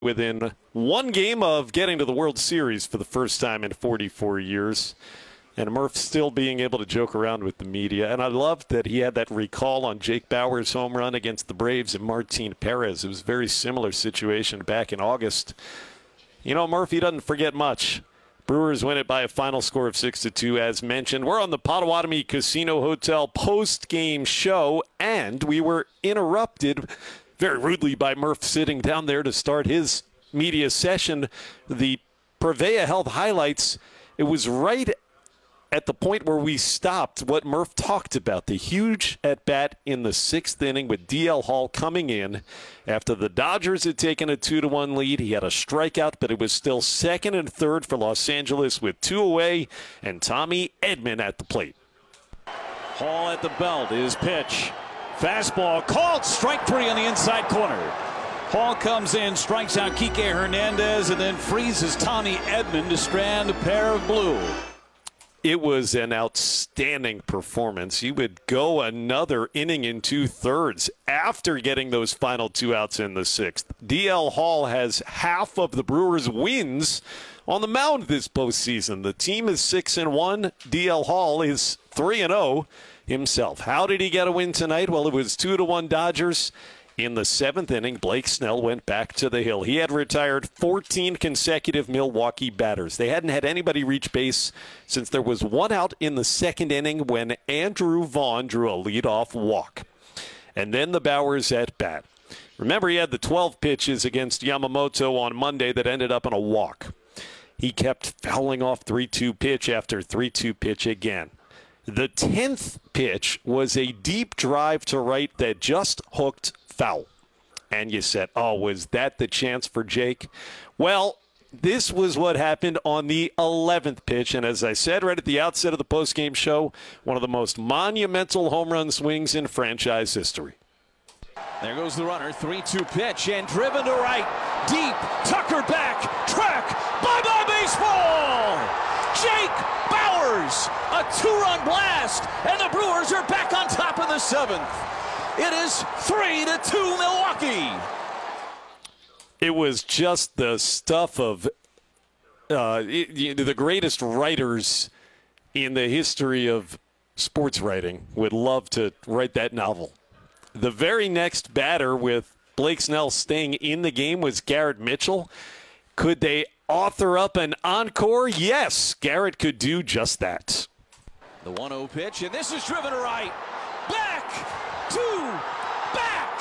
within one game of getting to the World Series for the first time in 44 years. And Murph still being able to joke around with the media. And I loved that he had that recall on Jake Bauers' home run against the Braves and Martin Perez. It was a very similar situation back in August. You know, Murphy doesn't forget much. Brewers win it by a final score of 6-2, as mentioned. We're on the Potawatomi Casino Hotel post-game show, and we were interrupted very rudely by Murph sitting down there to start his media session. The Prevea Health highlights, it was right at the point where we stopped what Murph talked about, the huge at-bat in the sixth inning with DL Hall coming in after the Dodgers had taken a 2-1 lead. He had a strikeout, but it was still second and third for Los Angeles with two away, and Tommy Edman at the plate. Hall at the belt, his pitch. Fastball called, strike three on the inside corner. Hall comes in, strikes out Kike Hernandez, and then freezes Tommy Edman to strand a pair of blue. It was an outstanding performance. He would go another inning in 2/3 after getting those final two outs in the sixth. DL Hall has half of the Brewers' wins on the mound this postseason. The team is 6-1. DL Hall is 3-0 himself. How did he get a win tonight? Well, it was 2-1 Dodgers. In the seventh inning, Blake Snell went back to the hill. He had retired 14 consecutive Milwaukee batters. They hadn't had anybody reach base since there was one out in the second inning when Andrew Vaughn drew a leadoff walk. And then the Bauers at bat. Remember, he had the 12 pitches against Yamamoto on Monday that ended up in a walk. He kept fouling off 3-2 pitch after 3-2 pitch again. The 10th pitch was a deep drive to right that just hooked foul. And you said, oh, was that the chance for Jake? Well, this was what happened on the 11th pitch. And as I said right at the outset of the postgame show, one of the most monumental home run swings in franchise history. There goes the runner, 3-2 pitch, and driven to right. Deep, Tucker back, track, bye-bye baseball! Jake Bauers, a two-run blast, and the Brewers are back on top in the seventh. It is 3-2 Milwaukee. It was just the stuff of the greatest writers in the history of sports writing would love to write that novel. The very next batter with Blake Snell staying in the game was Garrett Mitchell. Could they author up an encore? Yes, Garrett could do just that. The 1-0 pitch, and this is driven to right. Back to back.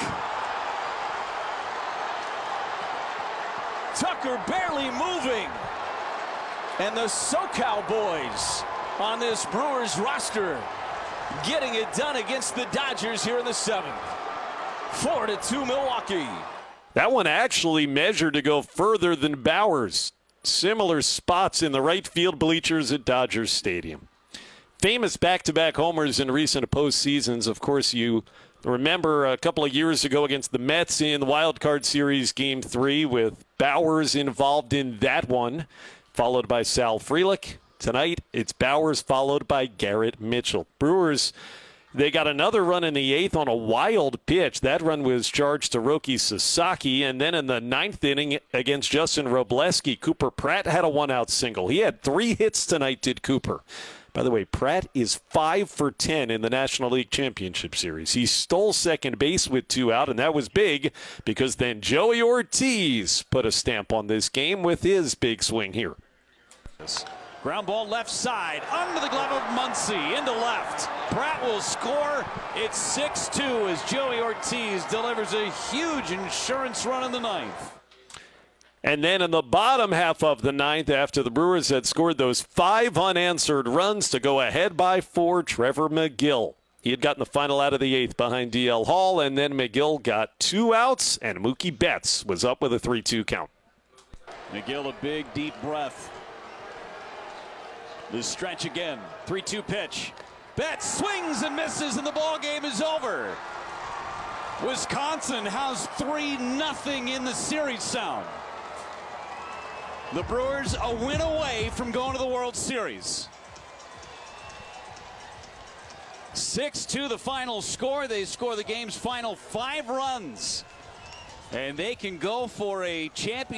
Tucker barely moving. And the SoCal boys on this Brewers roster getting it done against the Dodgers here in the seventh. 4-2 Milwaukee. That one actually measured to go further than Bauers. Similar spots in the right field bleachers at Dodgers Stadium. Famous back-to-back homers in recent postseasons. Of course, you remember a couple of years ago against the Mets in the Wild Card Series Game 3 with Bauers involved in that one, followed by Sal Frelick. Tonight, it's Bauers followed by Garrett Mitchell. Brewers, they got another run in the eighth on a wild pitch. That run was charged to Roki Sasaki. And then in the ninth inning against Justin Robleski, Cooper Pratt had a one-out single. He had 3 hits tonight, did Cooper. By the way, Pratt is 5 for 10 in the National League Championship Series. He stole second base with 2 out, and that was big because then Joey Ortiz put a stamp on this game with his big swing here. Ground ball left side, under the glove of Muncy, into left. Pratt will score. It's 6-2 as Joey Ortiz delivers a huge insurance run in the ninth. And then in the bottom half of the ninth, after the Brewers had scored those 5 unanswered runs to go ahead by 4, Trevor McGill. He had gotten the final out of the eighth behind DL Hall, and then McGill got 2 outs, and Mookie Betts was up with a 3-2 count. McGill a big, deep breath. The stretch again, 3-2 pitch. Betts swings and misses, and the ball game is over. Wisconsin has 3-0 in the series sound. The Brewers a win away from going to the World Series. 6-2 the final score. They score the game's final 5 runs. And they can go for a championship.